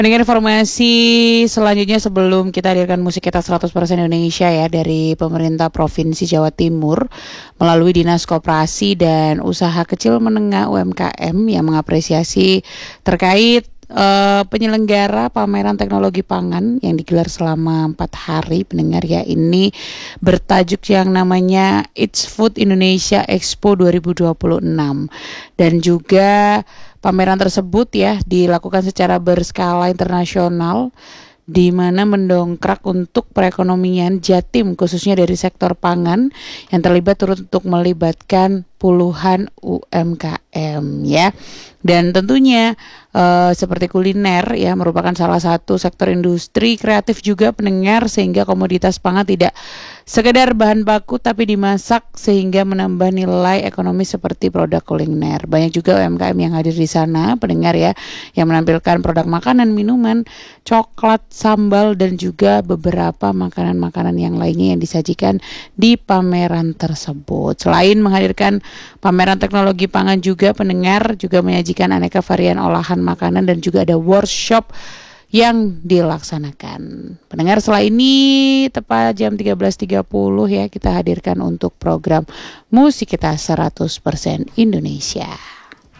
Mendengar informasi selanjutnya sebelum kita hadirkan musik kita 100% Indonesia ya dari pemerintah Provinsi Jawa Timur melalui Dinas Koperasi dan Usaha Kecil Menengah UMKM yang mengapresiasi terkait penyelenggara pameran teknologi pangan yang digelar selama 4 hari. Pendengar ya, ini bertajuk yang namanya It's Food Indonesia Expo 2026 dan juga pameran tersebut ya dilakukan secara berskala internasional di mana mendongkrak untuk perekonomian Jatim khususnya dari sektor pangan yang terlibat turut untuk melibatkan puluhan UMKM ya. Dan tentunya seperti kuliner ya merupakan salah satu sektor industri kreatif juga pendengar, sehingga komoditas pangan tidak sekedar bahan baku tapi dimasak sehingga menambah nilai ekonomi seperti produk kuliner. Banyak juga UMKM yang hadir di sana pendengar ya, yang menampilkan produk makanan, minuman, coklat, sambal dan juga beberapa makanan-makanan yang lainnya yang disajikan di pameran tersebut. Selain menghadirkan pameran teknologi pangan juga pendengar juga menyajikan aneka varian olahan makanan dan juga ada workshop yang dilaksanakan. Pendengar, setelah ini tepat jam 13.30 ya kita hadirkan untuk program musik kita 100% Indonesia.